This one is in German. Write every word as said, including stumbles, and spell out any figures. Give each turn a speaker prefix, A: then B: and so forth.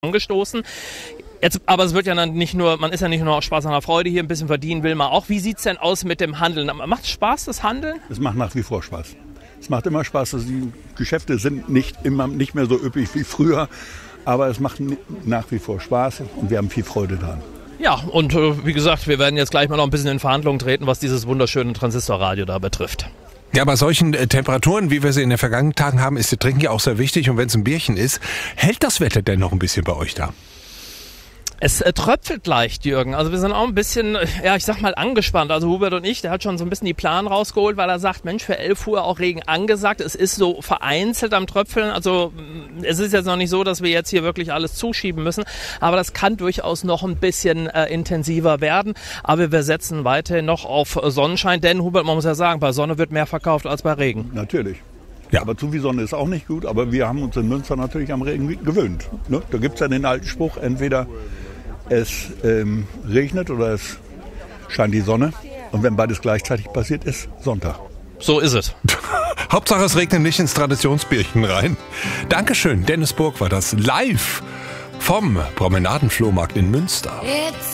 A: angestoßen. Jetzt, aber es wird ja dann nicht nur, man ist ja nicht nur aus Spaß an der Freude hier, ein bisschen verdienen will man auch. Wie sieht's denn aus mit dem Handeln? Macht es Spaß, das Handeln?
B: Es macht nach wie vor Spaß. Es macht immer Spaß. Also die Geschäfte sind nicht immer nicht mehr so üppig wie früher, aber es macht nach wie vor Spaß und wir haben viel Freude dran.
A: Ja, und äh, wie gesagt, wir werden jetzt gleich mal noch ein bisschen in Verhandlungen treten, was dieses wunderschöne Transistorradio da betrifft.
C: Ja, bei solchen äh, Temperaturen, wie wir sie in den vergangenen Tagen haben, ist das Trinken ja auch sehr wichtig. Und wenn es ein Bierchen ist, hält das Wetter denn noch ein bisschen bei euch da?
A: Es äh, tröpfelt leicht, Jürgen. Also wir sind auch ein bisschen, ja, ich sag mal, angespannt. Also Hubert und ich, der hat schon so ein bisschen die Plan rausgeholt, weil er sagt, Mensch, für elf Uhr auch Regen angesagt. Es ist so vereinzelt am Tröpfeln. Also es ist jetzt noch nicht so, dass wir jetzt hier wirklich alles zuschieben müssen. Aber das kann durchaus noch ein bisschen äh, intensiver werden. Aber wir setzen weiterhin noch auf Sonnenschein. Denn, Hubert, man muss ja sagen, bei Sonne wird mehr verkauft als bei Regen.
B: Natürlich.
C: Ja.
B: Aber zu viel Sonne ist auch nicht gut. Aber wir haben uns in Münster natürlich am Regen gewöhnt. Ne? Da gibt es ja den alten Spruch, entweder es ähm, regnet oder es scheint die Sonne. Und wenn beides gleichzeitig passiert, ist Sonntag.
A: So ist es.
C: Hauptsache, es regnet nicht ins Traditionsbierchen rein. Dankeschön, Dennis Burg war das live vom Promenadenflohmarkt in Münster.